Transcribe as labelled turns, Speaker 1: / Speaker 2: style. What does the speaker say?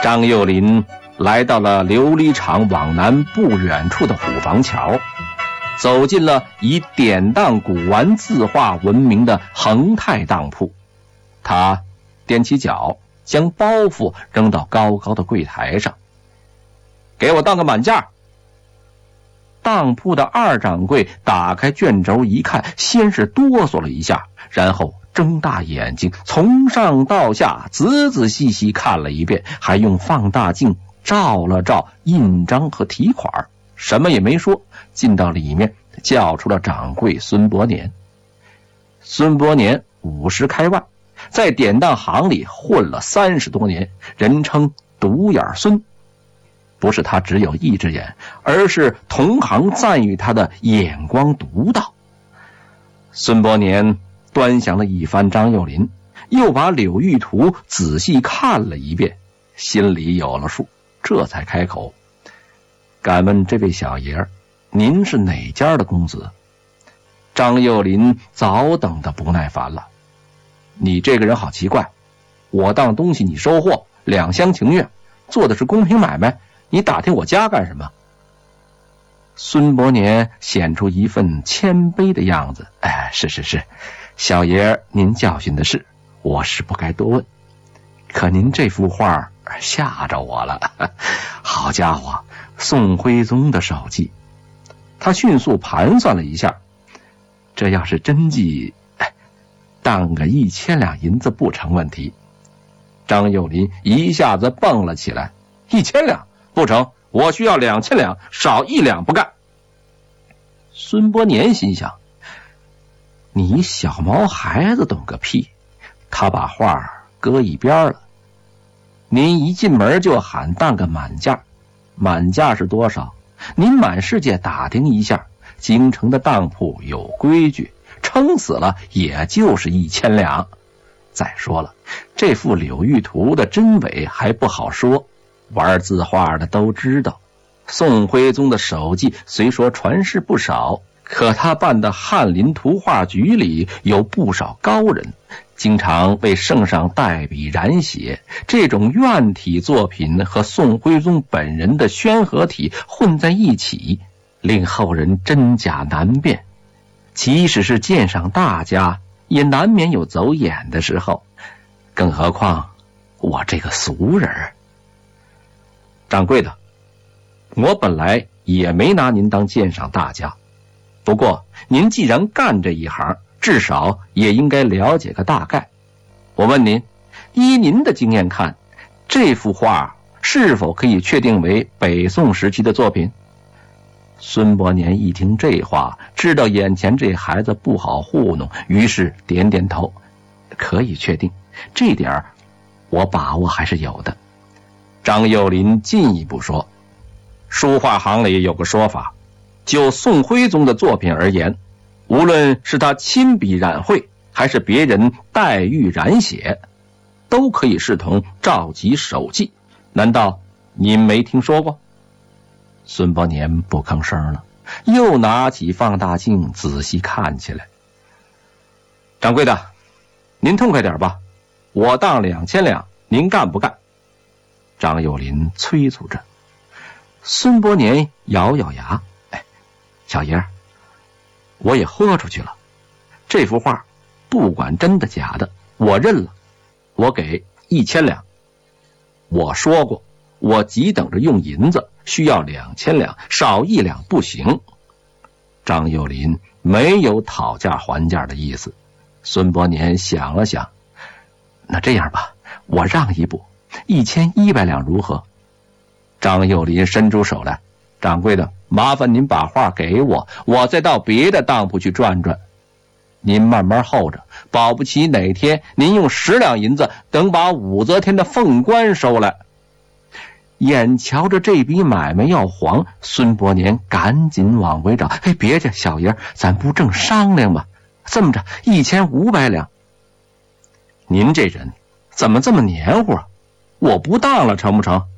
Speaker 1: 张幼林来到了琉璃厂往南不远处的虎坊桥，走进了以典当古玩字画闻名的恒泰当铺。他踮起脚，将包袱扔到高高的柜台上。给我当个满价。当铺的二掌柜打开卷轴一看，先是哆嗦了一下，然后睁大眼睛从上到下仔仔细细看了一遍，还用放大镜照了照印章和提款，什么也没说，进到里面叫出了掌柜孙伯年。孙伯年50开外，在典当行里混了30多年，人称独眼孙。不是他只有一只眼，而是同行赞誉他的眼光独到。孙伯年端详了一番张幼林，又把柳玉图仔细看了一遍，心里有了数，这才开口：敢问这位小爷，您是哪家的公子？张幼林早等得不耐烦了：你这个人好奇怪，我当东西你收货，两厢情愿，做的是公平买卖，你打听我家干什么？孙伯年显出一份谦卑的样子：是，小爷您教训的是，我是不该多问。可您这幅画吓着我了，好家伙，宋徽宗的手迹。他迅速盘算了一下，这要是真迹，当个1000两银子不成问题。张幼林一下子蹦了起来：1000两不成，我需要2000两，少1两不干。孙伯年心想：你小毛孩子懂个屁。他把画搁一边了。您一进门就喊当个满价，满价是多少？您满世界打听一下，京城的当铺有规矩，撑死了也就是1000两。再说了，这幅柳玉图的真伪还不好说，玩字画的都知道，宋徽宗的手迹虽说传世不少，可他办的翰林图画局里有不少高人，经常为圣上代笔染写，这种院体作品和宋徽宗本人的宣和体混在一起，令后人真假难辨。即使是鉴赏大家，也难免有走眼的时候，更何况我这个俗人。掌柜的，我本来也没拿您当鉴赏大家，不过您既然干这一行，至少也应该了解个大概。我问您，依您的经验看，这幅画是否可以确定为北宋时期的作品？孙伯年一听这话，知道眼前这孩子不好糊弄，于是点点头：可以确定，这点我把握还是有的。张幼林进一步说：书画行里有个说法，就宋徽宗的作品而言，无论是他亲笔染绘，还是别人代玉染写，都可以视同召集手迹。难道您没听说过？孙伯年不吭声了，又拿起放大镜仔细看起来。掌柜的，您痛快点吧，我当2000两，您干不干？张幼林催促着。孙伯年咬咬牙：小爷，我也豁出去了，这幅画不管真的假的，我认了，我给1000两。我说过，我急等着用银子，需要2000两，少1两不行。张幼林没有讨价还价的意思。孙伯年想了想：那这样吧，我让一步，1100两如何？张幼林伸出手来：掌柜的，麻烦您把画给我，我再到别的当铺去转转。您慢慢候着，保不齐哪天您用10两银子等把武则天的凤冠收来。眼瞧着这笔买卖要黄，孙伯年赶紧往回找：别介，小爷，咱不正商量吗？这么着，1500两。您这人怎么这么黏糊啊？我不当了成不成？